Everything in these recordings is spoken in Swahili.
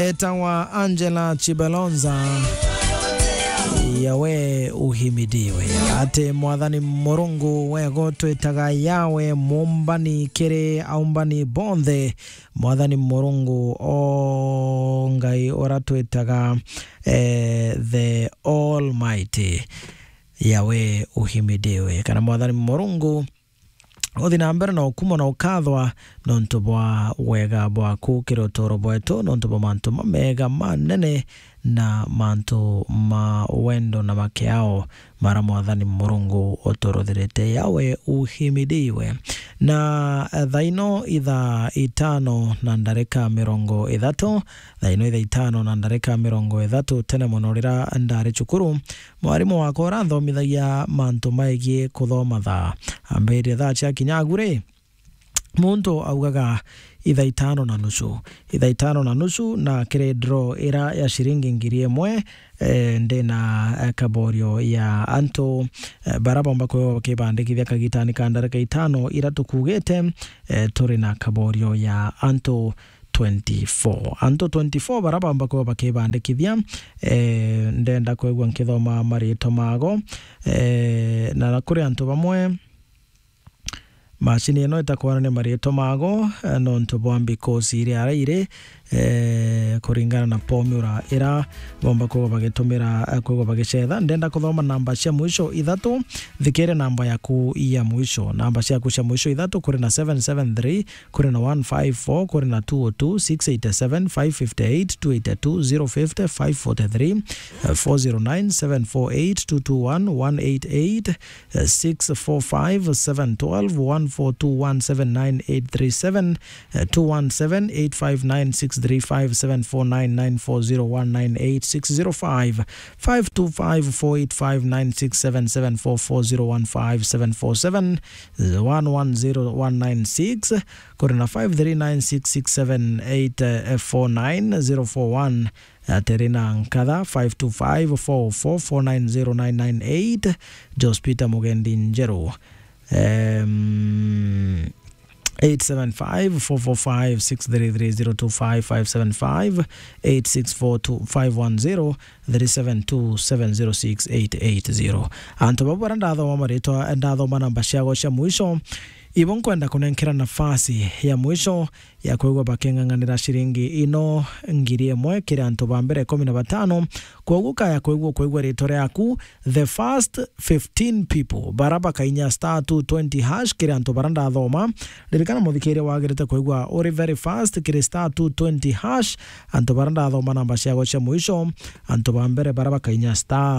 Tawa Angela Chibelonza yawe uhimidiwe ate mwathani Murungu wego twitaga yawe mumbani kere aumbani bonthe mwathani Murungu o ngai ora twitaga the Almighty yawe uhimidiwe kana mwathani Murungu othina mbere na ukumo na ukathwa nontu bwa wega bwaku kirotoro bwetu nontu bwa mantu mamega manene na mantu ma wendo na makeao mara mwathani Murungu otorothirite yawe uhimidiwe na thaino itha 5 na ndarika 30 thaino itha 5 na ndarika 30 tene muno rira ndari cukuru mwarimu wako rathomithagia mantu maigie kuthoma thaa ambire thaa cia kinyagure muntu augaga itha 5 na nusu na kire draw ira ya shiringi 1,000 ndena kaborio ya anto baraba mbako bakibandikithia kagitani kandarika 5 ira tukugete turi na kaborio ya anto 24 baraba mbako bakibandikithia ndenda kwegwa nkithoma marito mago na kuri anto bamwe machini eno itakuwa ni marieto mago nontu bwambi kosi ire araire kuringana na pomura ira bomba ko bagitumira kwego bagicetha ndenda kuthoma namba cia mwisho 3 thikere namba yaku ya mwisho namba cia cia mwisho 3 kuri na 773 kuri na 154 kuri na 202 687 558 282 050 543 409 748 221 188 645 712 142179837 217 859 635749940198605 525485967744015 110196 korona 539667849 Terina Nkada 52544490998 Jospita Mugendi Njero 875-445-633-025 575-864-510 372-706-880 anto babara ndathoma marito ndathoma namba ciago cia mwisho Ibon kwenda kunenkera nafasi ya mwisho ya kwegwa bakeng'ang'anira shiringi ino 1,000 kiri anto bambere 15 kweguka ya kwegwa ritore yaku the first 15 people baraba kainya *220 hash kiri anto baranda thoma ririkana muthikire wagirite kwegwa ori very fast kiri *220 hash anto baranda thoma namba ciago cia mwisho anto bambere baraba kainya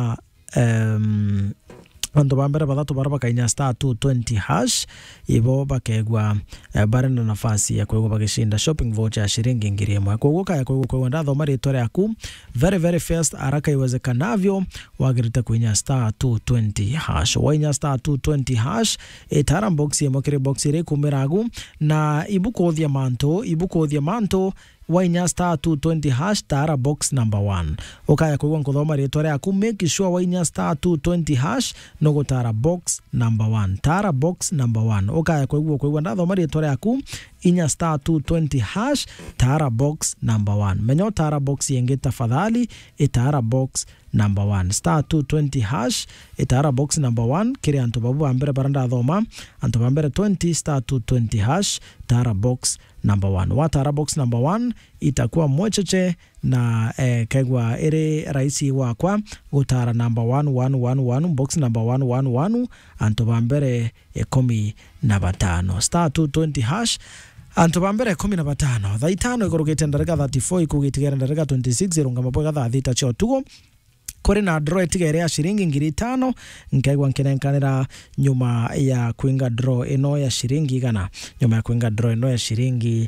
Ando bambere badatu baraba kainya *220 hash ibo bakegwa barana nafasi ya kwegwa bagishinda shopping voucher shiringi 1,000 kweguka ya kwegwa ndathoma ritore yaku very very fast haraka iwezekanavyo wagirita kwinya *220 hash wainya *220 hash etara box yemokire box ire kumiragu na ibukothia manto wainya *220 hash tara box number 1 ukaya kwegwa nkuthoma ritore yaku make sure wainya *220 hash no tara box number 1 tara box number 1 ukaya kwegwa ndathoma ritore yaku inya *220 hash tara box number 1 menyo tara box yenge tafadhali etara box number 1 *220 hash etara box number 1 kiri anto babu ambere baranda thoma anto bambere 20 *220 hash tara box number 1 watara box number 1 itakuwa mwecheche na kegwa ere raisi wakwa gutara number 111 box number 111 anto bambere 15 *220 hash anto bambere 15 thaa 5 igorogete ndarika 34 ikugitigera ndarika 26 irunga mabwe thaa 3 cio tugo kuri na draw etigere ya shiringi 5,000 nkegwa nkenenkanira nyuma ya kuinga draw eno ya shiringi igana nyuma ya kuinga draw eno ya shiringi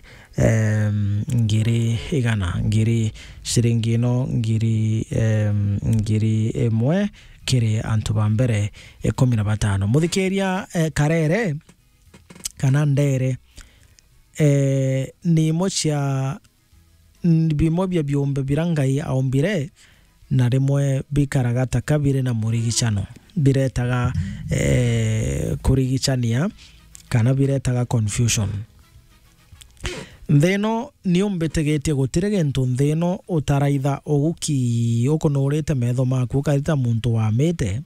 ngiri shiringi eno ngiri emwe kiri antu bambere 15 muthikeria karere kana ndere ni mocha bimobya byombe birangai aombire na rimwe bikaragata kabire na murigicano biretaga kurigicania kana biretaga confusion Ntheno ni umbetegetie gutire gintu ntheno utaraitha uguki ukunurite metho maku ukarita muntu wamite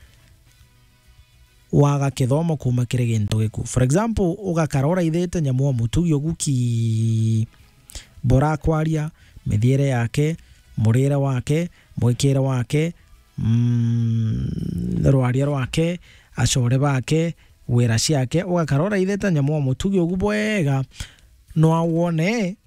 waga kithomo kuma kiri gintu giku. For example, ugakarora ithete nyamu mutugi uguki bora kwaria mithiere yake, murire wake, mwikire wake, rwaria rwake, acore bake, wira ciake, ugakarora ithete nyamu mutugi ugu bwega no awone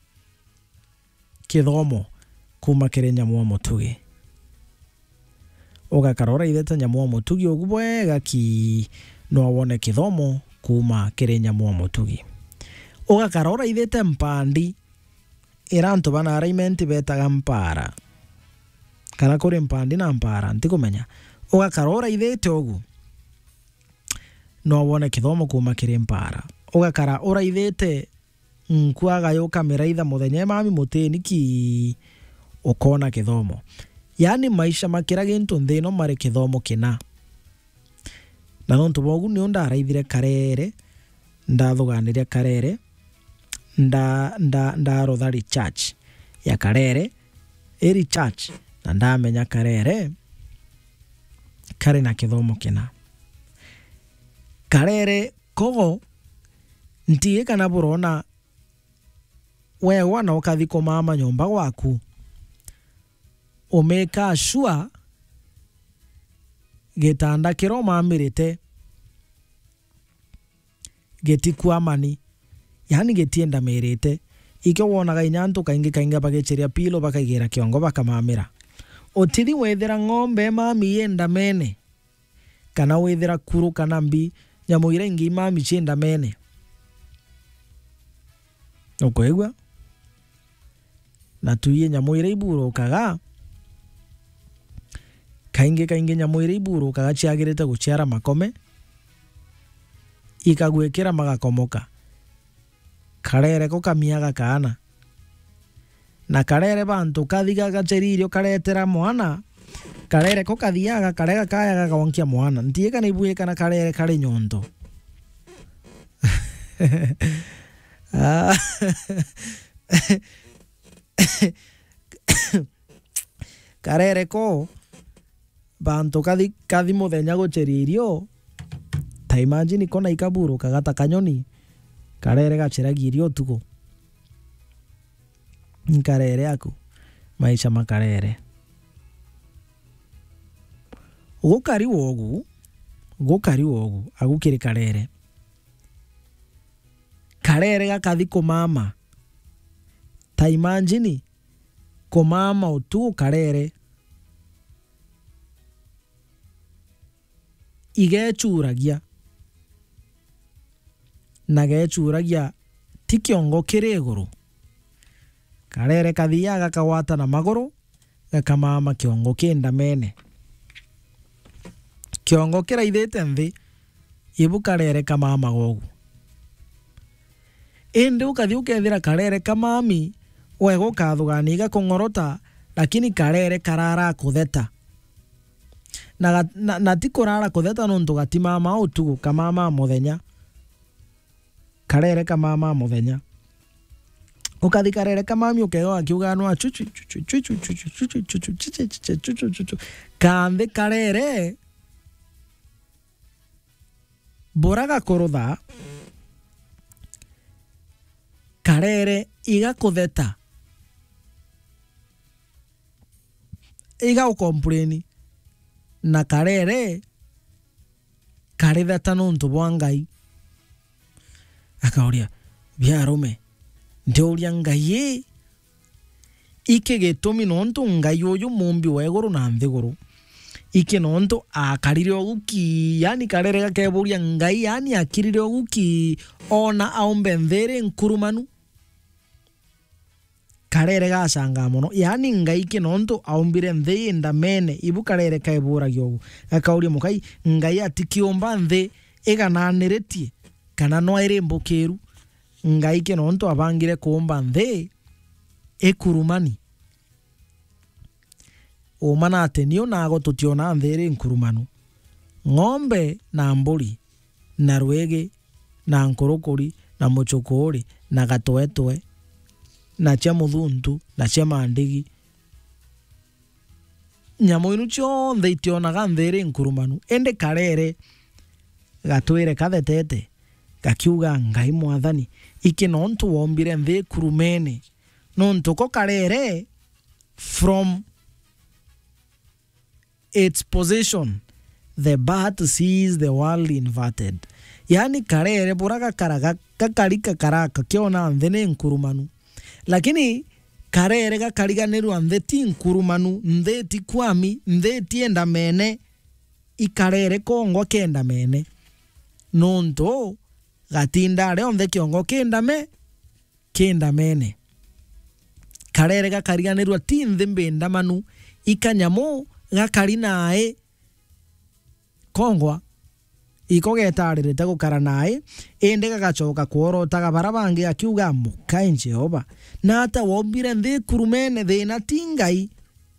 kithomo kuma kiri nyamu mutugi. Ugakarora ithete nyamu mutugi ugu bwega ki no awone kithomo kuma kiri nyamu mutugi. Ugakarora ithete mpandi irantu bana alignment betaga mpara kana kuri mpandi na mpara ntikumenya. Ugakarora ithete ugu no awone kithomo kuma kiri mpara. Ugakara ora ithete nkwaga yo kamera itha muthenya mami mutini ki ukona kithomo. Yani maisha makira gintu nthino mari kithomo kina. Na nontu bogu ni ndaraithire karere ndathuganiria karere ndarothari church ya karere eri church na ndamenya karere kari na kithomo kina. Karere kogo ntiye kana burona wewe na ukathi kumama nyomba waku umeka sure gitanda kiro mamirite getikwa mani, yani getienda merite ikyo wonaga inyantu kainga bagecheria pilo bakaigira kiongo bakamamira. Otiri wethera ng'ombe mami yenda mene kana wethera kuru kana mbi nyamuira ingi mami chenda mene ukoigwa na tuye nyamuira iburo kaga kainge nyamuira iburo kaga chiagirite guchiara makome ikagwekera magakomoka karere ko kamiaga kana na karere bantu kathiga gacheririo karetera mwana karere ko kathiaga karega kaya gawonkia mwana ntiye kana ibuye kana karere kare nyonto karere ko bantu kathi muthenya gucheririo ta imagine kona ikaburu kagata kanyoni karere gacheragirio tuko karere ako maisha makarere gukari wogu agukiri karere gakathi kumama ta imagine kumama utu karere igechuragia na gechuragia tikiongo kiri iguru karere kathiaga kawata na maguru gakamama kiongo kenda mene kiongo kiraithite nthi ibu karere kamama gogu indi ukathi ukethira karere kamami wego kathugani gakongorota lakini karere karara kutheta na tikurara kutheta nontu gatimama utugu kamama muthenya karere kamama muthenya ukathi karere kamami ukego akiuga no chuchu kanthi karere boraga kurutha karere igakutheta iga ukomplaini na karere karitheta nontu bwa Ngai akauria biarume ndiuria Ngai ike gitumi nontu Ngai uyu mumbi wa iguru na nthiguru ike nontu akarire oguki yani karere gakeburia Ngai yani akirire oguki ona aumbe nthere nkurumanu karere gacanga muno yani Ngai ke nontu aumbire nthi ndamene ibu karere kaiburagia ugu akauria mukai Ngai atikiomba nthi igananiretie kana no iri mbukiru Ngai ke nontu abangire kuomba nthi ikurumani umana atenio nago tutiona nthiri nkurumanu ng'ombe na mburi na rwege na nkurukuri na muchukuri na gatwetwe na cia muthuntu na cia mandigi nyamu inu cionthe itionaga nthiri nkurumanu ende karere gatwire kathetete gakiuga Ngai Mwathani iki nontu wombire nthi kurumene nontu ko karere from its position the bat sees the world inverted. Yani karere buraga karaga kakarika karaka kiona nthi ni nkurumanu lakini karere gakariganirwa nthi ti nkurumanu nthi ti kwami nthi ti enda mene ikarere kongwa kenda mene nonto gatinda reo nthi kiongo kenda mene karere gakariganirwa ti nthi mbenda manu ikanyamu gakari nae kongwa iko getaririte gukara nae ende gagacoka kuorotaga bara bangi akiuga mukai Jehova na ata wombire nthi kurumene thina ti Ngai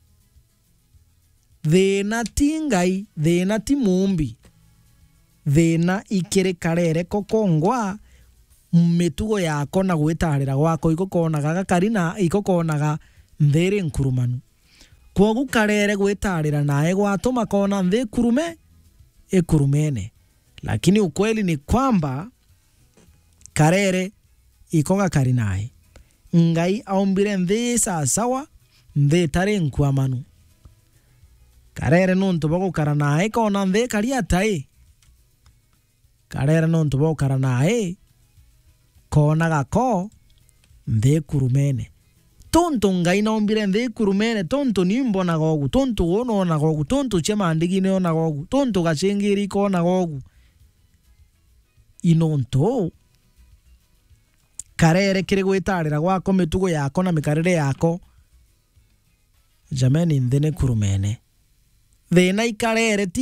thina ti mumbi thina ikiri karere kokongwa mitugo yako na gwitarira gwako ikokonaga gakari na ikokonaga nthiri nkurumanu kwogu karere gwitarira nae gwatuma kona nthi kurumene lakini ukweli ni kwamba karere ikoga kari nae Ngai aumbire nthi sawa nthi tari nkwamanu karere nontu bagukara nae kona nthi kari atai karere nontu bagukara nae kona gako nthi kurumene tonto Ngai naumbire nthi kurumene tonto nimbona gogu tonto wonona gogu tonto chemandigi ne ona gogu tonto gachingiri kona gogu inonto karere kiri gwitarira gwako mitugo yako na mikarire yako jameni nthi ni kurumene thina ikarere ti